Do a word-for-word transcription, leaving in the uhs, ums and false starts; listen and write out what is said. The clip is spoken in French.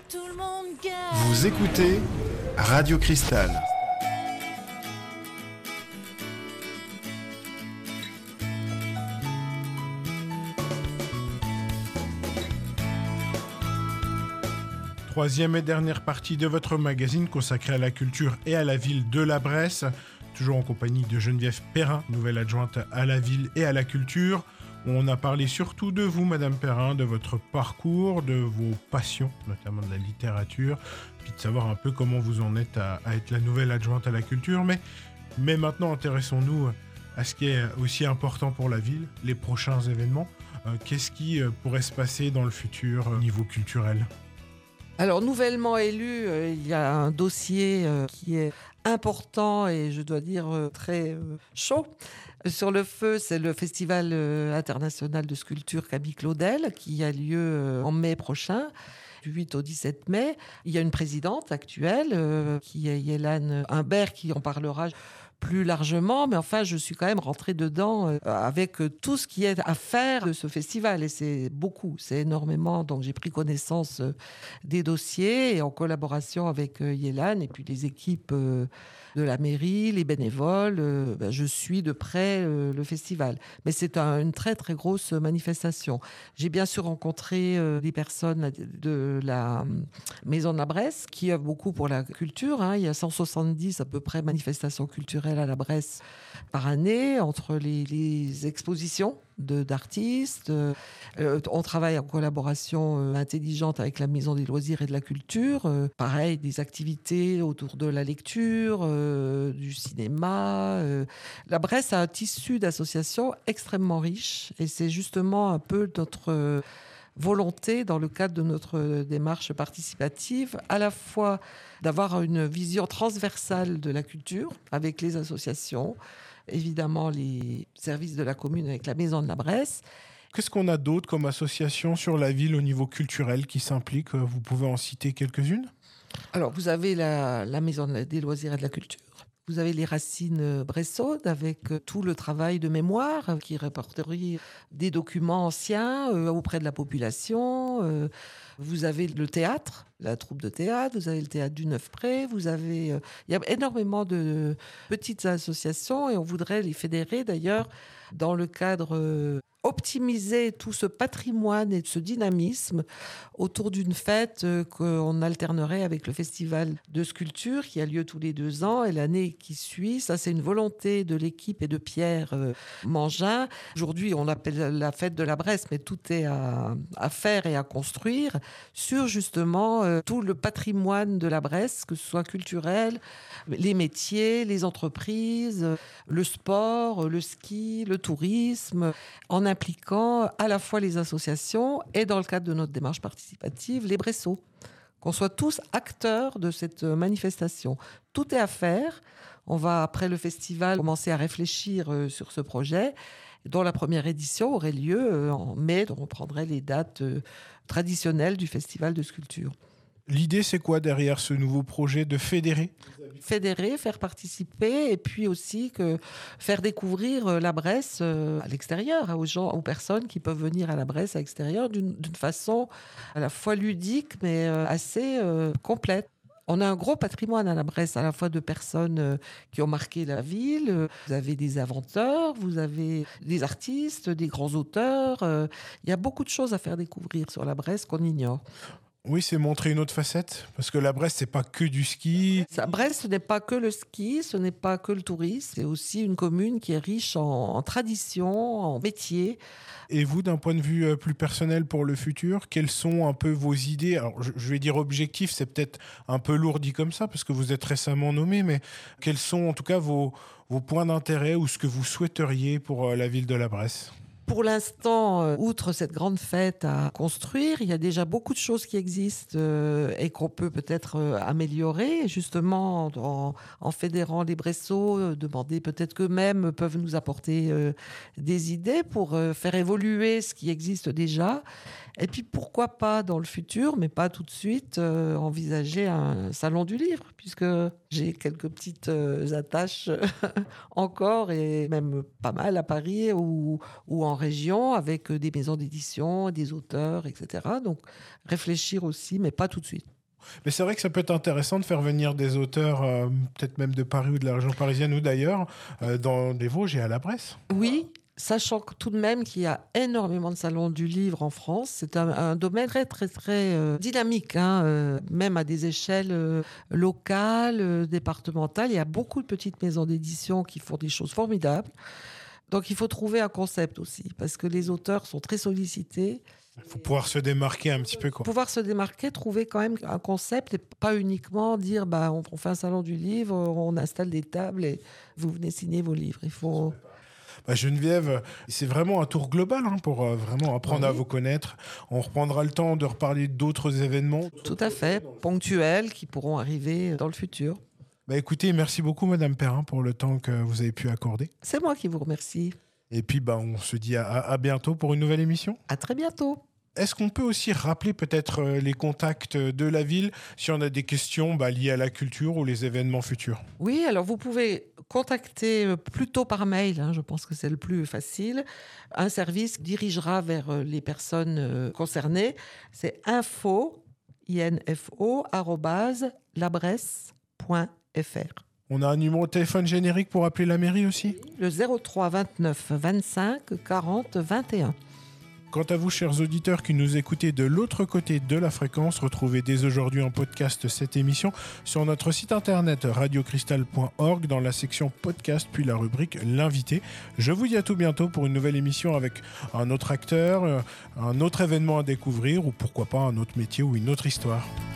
tout le monde gagne. Vous écoutez Radio Cristal. Troisième et dernière partie de votre magazine consacrée à la culture et à la ville de la Bresse. Toujours en compagnie de Geneviève Perrin, nouvelle adjointe à la ville et à la culture. On a parlé surtout de vous, Madame Perrin, de votre parcours, de vos passions, notamment de la littérature, puis de savoir un peu comment vous en êtes à, à être la nouvelle adjointe à la culture. Mais, mais maintenant, intéressons-nous à ce qui est aussi important pour la ville, les prochains événements. Euh, qu'est-ce qui euh, pourrait se passer dans le futur au niveau culturel ? Alors, nouvellement élu, euh, il y a un dossier euh, qui est important et je dois dire euh, très euh, chaud. Sur le feu, c'est le Festival euh, international de sculpture Camille Claudel qui a lieu euh, en mai prochain. Du huit au dix-sept mai. Il y a une présidente actuelle euh, qui est Yélane Humbert qui en parlera plus largement, mais enfin je suis quand même rentrée dedans euh, avec tout ce qui est à faire de ce festival et c'est beaucoup, c'est énormément, donc j'ai pris connaissance euh, des dossiers et en collaboration avec euh, Yélane et puis les équipes euh, de la mairie, les bénévoles, euh, ben, je suis de près euh, le festival. Mais c'est un, une très très grosse manifestation. J'ai bien sûr rencontré euh, des personnes de la Maison de la Bresse qui œuvrent beaucoup pour la culture, hein. Il y a cent soixante-dix à peu près manifestations culturelles à la Bresse par année, entre les, les expositions de, d'artistes. Euh, on travaille en collaboration euh, intelligente avec la Maison des loisirs et de la culture. Euh, pareil, des activités autour de la lecture, euh, du cinéma. Euh. La Bresse a un tissu d'associations extrêmement riche et c'est justement un peu notre... Euh, volonté dans le cadre de notre démarche participative, à la fois d'avoir une vision transversale de la culture avec les associations, évidemment les services de la commune avec la Maison de la Bresse. Qu'est-ce qu'on a d'autre comme association sur la ville au niveau culturel qui s'implique ? Vous pouvez en citer quelques-unes ? Alors, vous avez la, la Maison des loisirs et de la culture. Vous avez les Racines Bressaudes avec tout le travail de mémoire qui répertorie des documents anciens euh, auprès de la population. Euh, vous avez le théâtre, la troupe de théâtre, vous avez le théâtre du Neuf-Pré, vous avez... Euh, il y a énormément de petites associations et on voudrait les fédérer d'ailleurs dans le cadre... Euh, optimiser tout ce patrimoine et ce dynamisme autour d'une fête euh, qu'on alternerait avec le festival de sculpture qui a lieu tous les deux ans et l'année qui suit. Ça, c'est une volonté de l'équipe et de Pierre euh, Mangin. Aujourd'hui, on l'appelle la fête de la Bresse, mais tout est à, à faire et à construire sur justement euh, tout le patrimoine de la Bresse, que ce soit culturel, les métiers, les entreprises, le sport, le ski, le tourisme, en impliquant à la fois les associations et dans le cadre de notre démarche participative, les Bressos. Qu'on soit tous acteurs de cette manifestation. Tout est à faire. On va, après le festival, commencer à réfléchir euh, sur ce projet, dont la première édition aurait lieu euh, en mai, dont on prendrait les dates euh, traditionnelles du festival de sculpture. L'idée, c'est quoi derrière ce nouveau projet de fédérer ? Fédérer, faire participer et puis aussi que faire découvrir la Bresse à l'extérieur, aux gens, aux personnes qui peuvent venir à la Bresse à l'extérieur d'une, d'une façon à la fois ludique mais assez euh, complète. On a un gros patrimoine à la Bresse, à la fois de personnes qui ont marqué la ville. Vous avez des inventeurs, vous avez des artistes, des grands auteurs. Il y a beaucoup de choses à faire découvrir sur la Bresse qu'on ignore. Oui, c'est montrer une autre facette, parce que la Bresse, c'est pas que du ski. La Bresse, ce n'est pas que le ski, ce n'est pas que le tourisme, c'est aussi une commune qui est riche en, en traditions, en métiers. Et vous, d'un point de vue plus personnel pour le futur, quelles sont un peu vos idées ? Alors, je, je vais dire objectif, c'est peut-être un peu lourd dit comme ça, parce que vous êtes récemment nommé, mais quels sont en tout cas vos, vos points d'intérêt ou ce que vous souhaiteriez pour la ville de la Bresse ? Pour l'instant, euh, outre cette grande fête à construire, il y a déjà beaucoup de choses qui existent euh, et qu'on peut peut-être euh, améliorer, justement en, en fédérant les Bressos, euh, demander peut-être qu'eux-mêmes peuvent nous apporter euh, des idées pour euh, faire évoluer ce qui existe déjà. Et puis pourquoi pas dans le futur, mais pas tout de suite, euh, envisager un salon du livre, puisque j'ai quelques petites euh, attaches encore et même pas mal à Paris ou, ou en région avec des maisons d'édition, des auteurs, et cetera. Donc réfléchir aussi, mais pas tout de suite. Mais c'est vrai que ça peut être intéressant de faire venir des auteurs, euh, peut-être même de Paris ou de la région parisienne ou d'ailleurs, euh, dans les Vosges et à la Bresse. Oui, sachant que tout de même qu'il y a énormément de salons du livre en France. C'est un, un domaine très, très, très euh, dynamique, hein, euh, même à des échelles euh, locales, euh, départementales. Il y a beaucoup de petites maisons d'édition qui font des choses formidables. Donc, il faut trouver un concept aussi, parce que les auteurs sont très sollicités. Il faut pouvoir se démarquer un petit peu, quoi. Pouvoir se démarquer, trouver quand même un concept et pas uniquement dire bah, on, on fait un salon du livre, on installe des tables et vous venez signer vos livres. Il faut... Bah Geneviève, c'est vraiment un tour global hein, pour euh, vraiment apprendre Oui. à vous connaître. On reprendra le temps de reparler d'autres événements. Tout à fait, ponctuels qui pourront arriver dans le futur. Bah écoutez, merci beaucoup Madame Perrin pour le temps que vous avez pu accorder. C'est moi qui vous remercie. Et puis bah, on se dit à, à bientôt pour une nouvelle émission. À très bientôt. Est-ce qu'on peut aussi rappeler peut-être euh, les contacts de la ville si on a des questions bah, liées à la culture ou les événements futurs? Oui, alors vous pouvez contacter plutôt par mail, hein, je pense que c'est le plus facile. Un service dirigera vers les personnes concernées. C'est info, info, arrobase, labresse point f r. On a un numéro de téléphone générique pour appeler la mairie aussi? Le zéro trois vingt-neuf vingt-cinq quarante vingt et un. Quant à vous, chers auditeurs qui nous écoutez de l'autre côté de la fréquence, retrouvez dès aujourd'hui en podcast cette émission sur notre site internet radio cristal point org dans la section podcast puis la rubrique l'invité. Je vous dis à tout bientôt pour une nouvelle émission avec un autre acteur, un autre événement à découvrir ou pourquoi pas un autre métier ou une autre histoire.